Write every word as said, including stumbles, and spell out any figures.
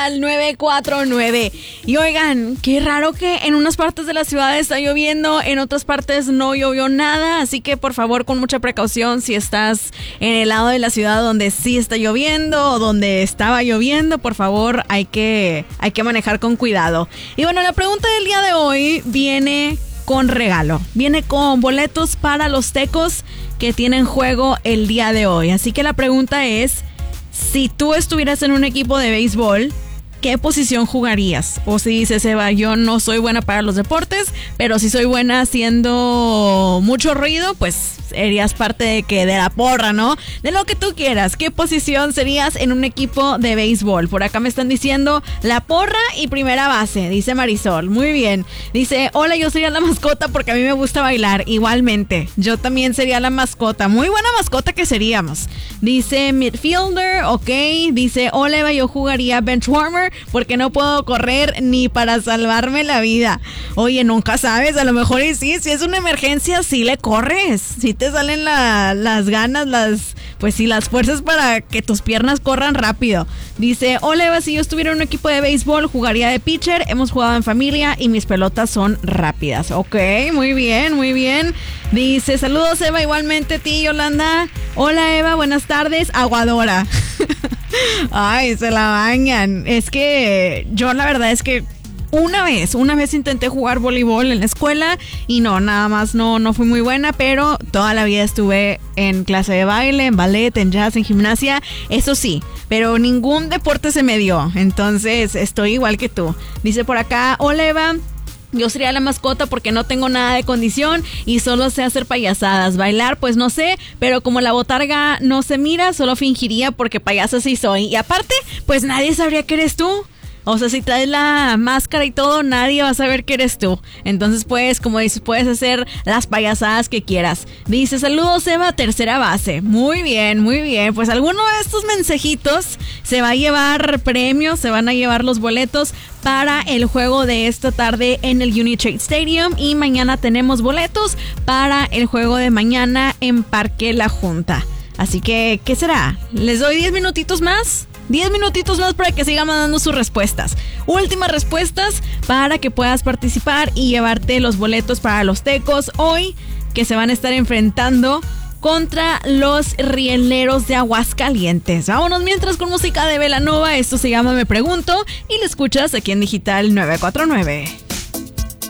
Digital nueve cuatro nueve. Y oigan, qué raro que en unas partes de la ciudad está lloviendo, en otras partes no llovió nada, así que por favor con mucha precaución si estás en el lado de la ciudad donde sí está lloviendo o donde estaba lloviendo, por favor hay que, hay que manejar con cuidado. Y bueno, la pregunta del día de hoy viene con regalo, viene con boletos para los Tecos que tienen juego el día de hoy. Así que la pregunta es, si tú estuvieras en un equipo de béisbol, ¿qué posición jugarías? O si dices, Eva, yo no soy buena para los deportes, pero si soy buena haciendo mucho ruido, pues serías parte de que de la porra, ¿no? De lo que tú quieras. ¿Qué posición serías en un equipo de béisbol? Por acá me están diciendo la porra y primera base, dice Marisol. Muy bien. Dice, hola, yo sería la mascota porque a mí me gusta bailar. Igualmente, yo también sería la mascota. Muy buena mascota que seríamos. Dice midfielder, ok. Dice, hola Eva, yo jugaría bench warmer porque no puedo correr ni para salvarme la vida. Oye, nunca sabes, a lo mejor y sí, si es una emergencia, sí le corres. Si te salen la, las ganas, las pues sí, las fuerzas para que tus piernas corran rápido. Dice, hola Eva, si yo estuviera en un equipo de béisbol, jugaría de pitcher. Hemos jugado en familia y mis pelotas son rápidas. Ok, muy bien, muy bien. Dice, saludos Eva, igualmente a ti, Yolanda. Hola Eva, buenas tardes, aguadora. Ay, se la bañan. Es que yo la verdad es que Una vez, una vez intenté jugar voleibol en la escuela y no, nada más no, no fui muy buena, pero toda la vida estuve en clase de baile, en ballet, en jazz, en gimnasia, eso sí, pero ningún deporte se me dio, entonces estoy igual que tú. Dice por acá, hola Eva, yo sería la mascota porque no tengo nada de condición y solo sé hacer payasadas. Bailar, pues no sé, pero como la botarga no se mira, solo fingiría porque payasa sí soy. Y aparte, pues nadie sabría que eres tú. O sea, si traes la máscara y todo, nadie va a saber que eres tú. Entonces, pues, como dices, puedes hacer las payasadas que quieras. Dice, saludos, Eva, tercera base. Muy bien, muy bien. Pues alguno de estos mensajitos se va a llevar premios, se van a llevar los boletos para el juego de esta tarde en el Unitrade Stadium. Y mañana tenemos boletos para el juego de mañana en Parque La Junta. Así que, ¿qué será? ¿Les doy diez minutitos más? diez minutitos más para que sigan mandando sus respuestas. Últimas respuestas para que puedas participar y llevarte los boletos para los Tecos hoy, que se van a estar enfrentando contra los Rieleros de Aguascalientes. Vámonos mientras con música de Belanova. Esto se llama Me Pregunto y lo escuchas aquí en Digital nueve cuatro nueve.